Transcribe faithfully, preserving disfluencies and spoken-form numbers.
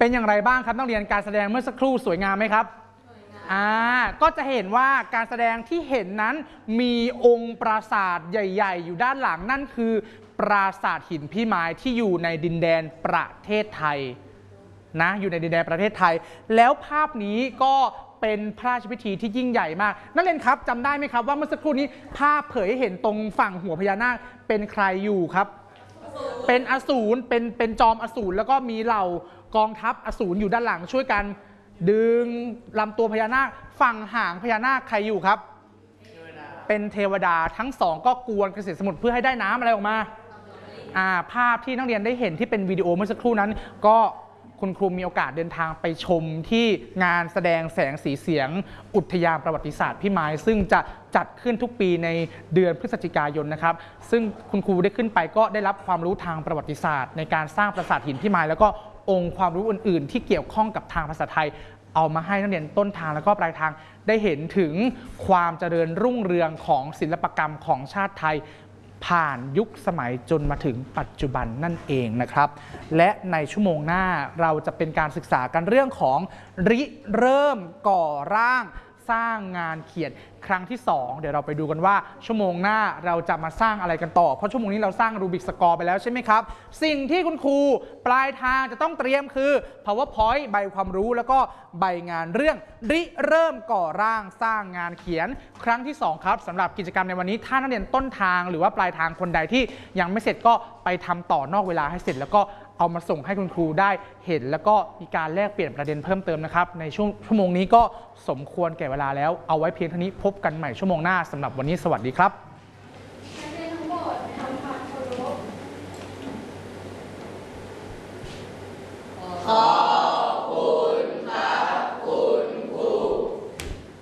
เป็นอย่างไรบ้างครับนักเรียนการแสดงเมื่อสักครู่สวยงามไหมครับอ่าก็จะเห็นว่าการแสดงที่เห็นนั้นมีองค์ปราสาทใหญ่ๆอยู่ด้านหลังนั่นคือปราสาทหินพี่ไม้ที่อยู่ในดินแดนประเทศไทยนะอยู่ในดินแดนประเทศไทยแล้วภาพนี้ก็เป็นพระราชพิธีที่ยิ่งใหญ่มากนักเรียนครับจำได้ไหมครับว่าเมื่อสักครู่นี้ภาพเผยให้เห็นตรงฝั่งหัวพญานาคเป็นใครอยู่ครับเป็นอสูรเป็นเป็นจอมอสูรแล้วก็มีเหล่ากองทัพอสูรอยู่ด้านหลังช่วยกันดึงลำตัวพญานาคฝั่งหางพญานาคใครอยู่ครับเป็นเทวดาทั้งสองก็กวนเกษตรสมุทรเพื่อให้ได้น้ำอะไรออกมาอ่าภาพที่นักเรียนได้เห็นที่เป็นวิดีโอเมื่อสักครู่นั้นก็คุณครูมีโอกาสเดินทางไปชมที่งานแสดงแสงสีเสียงอุทยานประวัติศาสตร์พี่ไม้ซึ่งจะจัดขึ้นทุกปีในเดือนพฤศจิกายนนะครับซึ่งคุณครูได้ขึ้นไปก็ได้รับความรู้ทางประวัติศาสตร์ในการสร้างปราสาทหินพี่ไม้แล้วก็องค์ความรู้อื่นๆที่เกี่ยวข้องกับทางภาษาไทยเอามาให้นักเรียนต้นทางแล้วก็ปลายทางได้เห็นถึงความเจริญรุ่งเรืองของศิลปกรรมของชาติไทยผ่านยุคสมัยจนมาถึงปัจจุบันนั่นเองนะครับและในชั่วโมงหน้าเราจะเป็นการศึกษากันเรื่องของริเริ่มก่อร่างสร้างงานเขียนครั้งที่สองเดี๋ยวเราไปดูกันว่าชั่วโมงหน้าเราจะมาสร้างอะไรกันต่อเพราะชั่วโมงนี้เราสร้างรูบิกสกอร์ไปแล้วใช่ไหมครับสิ่งที่คุณครูปลายทางจะต้องเตรียมคือ PowerPoint ใบความรู้แล้วก็ใบงานเรื่องริเริ่มก่อร่างสร้างงานเขียนครั้งที่สองครับสำหรับกิจกรรมในวันนี้ถ้านักเรียนต้นทางหรือว่าปลายทางคนใดที่ยังไม่เสร็จก็ไปทำต่อนอกเวลาให้เสร็จแล้วก็เอามาส่งให้คุณครูได้เห็นแล้วก็มีการแลกเปลี่ยนประเด็นเพิ่มเติมนะครับในช่วงชั่วโมงนี้ก็สมควรแก่เวลาแล้วเอาไว้เพียงเท่านี้พบกันใหม่ชั่วโมงหน้าสำหรับวันนี้สวัสดีครับ